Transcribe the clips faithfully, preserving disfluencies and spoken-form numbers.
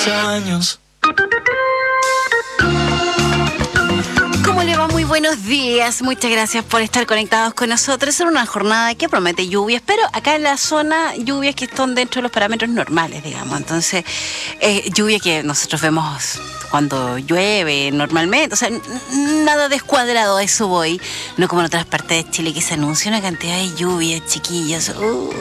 años. ¿Cómo le va? Muy buenos días. Muchas gracias por estar conectados con nosotros en una jornada que promete lluvias, pero acá en la zona lluvias que están dentro de los parámetros normales, digamos. Entonces, eh, lluvia que nosotros vemos cuando llueve normalmente, o sea, n- nada descuadrado, a eso voy. No como en otras partes de Chile que se anuncia una cantidad de lluvias, chiquillos. Uy,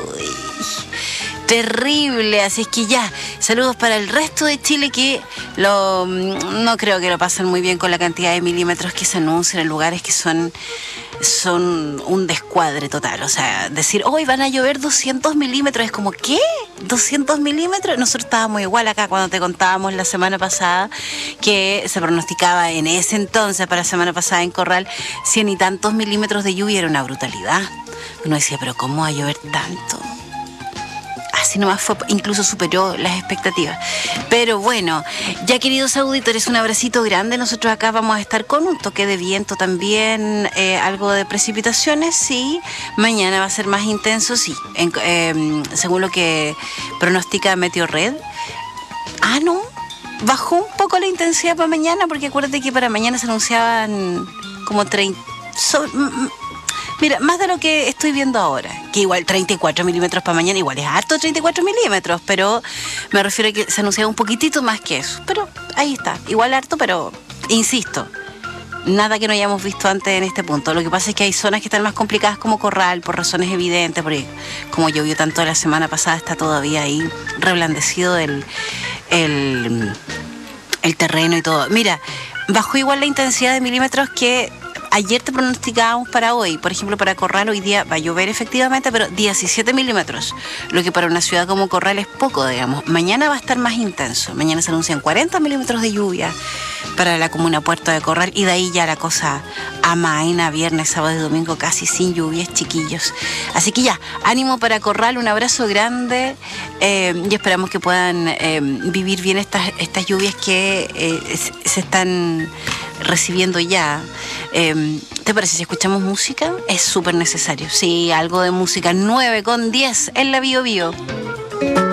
terrible. Así es que ya, saludos para el resto de Chile que lo, no creo que lo pasen muy bien con la cantidad de milímetros que se anuncian en lugares que son, son un descuadre total. O sea, decir, hoy van a llover doscientos milímetros, es como, ¿qué? ¿doscientos milímetros? Nosotros estábamos igual acá cuando te contábamos la semana pasada que se pronosticaba en ese entonces, para la semana pasada en Corral, cien y tantos milímetros de lluvia. Era una brutalidad. Uno decía, pero ¿cómo va a llover tanto? Así nomás fue, incluso superó las expectativas. Pero bueno, ya queridos auditores, un abracito grande. Nosotros acá vamos a estar con un toque de viento también, eh, algo de precipitaciones, sí. Mañana va a ser más intenso, sí, en, eh, según lo que pronostica Meteorred. Ah, no, bajó un poco la intensidad para mañana, porque acuérdate que para mañana se anunciaban como treinta... So, Mira, más de lo que estoy viendo ahora, que igual treinta y cuatro milímetros para mañana, igual es harto treinta y cuatro milímetros, pero me refiero a que se anunciaba un poquitito más que eso. Pero ahí está, igual harto, pero insisto, nada que no hayamos visto antes en este punto. Lo que pasa es que hay zonas que están más complicadas como Corral, por razones evidentes, porque como llovió tanto la semana pasada, está todavía ahí reblandecido el, el, el terreno y todo. Mira, bajó igual la intensidad de milímetros que ayer te pronosticábamos para hoy. Por ejemplo, para Corral hoy día va a llover efectivamente, pero diecisiete milímetros, lo que para una ciudad como Corral es poco, digamos. Mañana va a estar más intenso. Mañana se anuncian cuarenta milímetros de lluvia para la comuna Puerto de Corral, y de ahí ya la cosa amaina, viernes, sábado y domingo casi sin lluvias, chiquillos. Así que ya, ánimo para Corral, un abrazo grande, eh, y esperamos que puedan eh, vivir bien estas, estas lluvias que eh, se están recibiendo ya. Eh, ¿Te parece si escuchamos música? Es súper necesario. Sí, algo de música. nueve con diez en la Bio Bio.